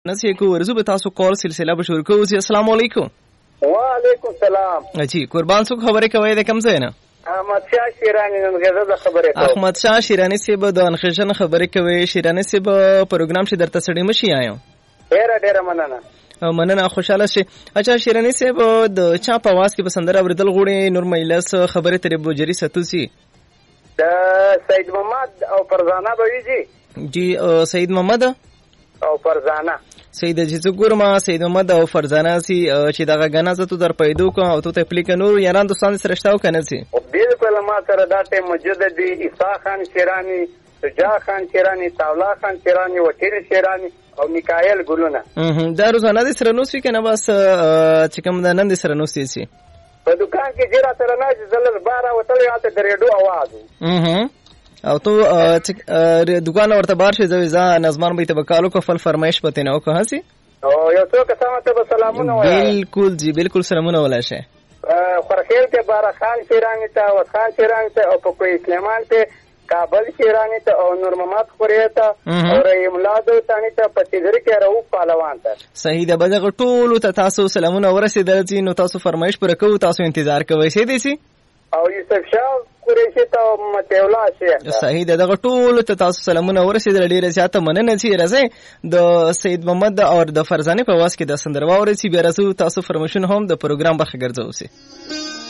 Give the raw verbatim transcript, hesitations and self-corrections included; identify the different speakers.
Speaker 1: نسی کو ورزو به تاسو کال سلسله به شروع کوو. السلام علیکم.
Speaker 2: وعلیکم سلام.
Speaker 1: جی قربان څوک خبرې کوي د کوم ځای نه؟
Speaker 2: احمد شاه شیرانی نن غزه خبرې کوم.
Speaker 1: احمد شاه شیرانی صاحب د انخشن خبرې کوي. شیرانی صاحب پروګرام چې درته سړی مشي آیو.
Speaker 2: ډیره ډیره مننه.
Speaker 1: مننه خوشاله شي. اچھا شیرانی صاحب د چا په आवाज کې بسندر اوریدل غوړي نور مجلس خبرې ترې بوجري ستوسی
Speaker 2: د سید محمد او فرزانه بویجی.
Speaker 1: جی سید محمد
Speaker 2: او فرزانه
Speaker 1: سید چې ګورما سید محمد او فرزانه سي چې دغه غنا زته در پیدا کو او ته پلیک نور یاران دوستان سره شتاو کنه سي
Speaker 2: بالکل ما سره دا ټیم موجود دي. عیسی خان شیرانی، شجاع خان شیرانی، تاولا خان شیرانی، وکیل شیرانی او میکائیل ګلونه.
Speaker 1: اه دا روزانه د سره نو سي کنه بس چې کوم د نن د سره نو سي سي
Speaker 2: په دکان کې جیرا سره نه زلل بارا وتل یاته د ریډیو आवाज.
Speaker 1: اه او تو دکان ورته بار شي زویزا نظمان به تبکالو کو فل فرمایش پته نه وکه هسي
Speaker 2: او یو څو کسانه ته سلامونه وایي.
Speaker 1: بالکل جی بالکل سلامونه ولا شه.
Speaker 2: خورخیل ته بارا خان شیرانی ته او خان شیرانی ته او په کوی اسلام ته کابل شیرانی ته او نور محمد خوریا ته او رحیم الله دوستانی ته پتیګری کې راو پهلوان ته. صحیح ده. بده ټول ته تاسو سلامونه ورسېدل چې نو تاسو فرمایش پر کوو تاسو انتظار کوئ سي دي سي او یوسف شاه قریشی ته متولا شي. صحیح ده. دغه ټول ته تاسو سلامونه ورسېدل. ډیره زیاته مننه چې راځي د سید محمد او د فرزانه په واس کې د سندروا ورسې بیا راځو تاسو فرمایشون هم د پروګرام بخښ ګرځو سي.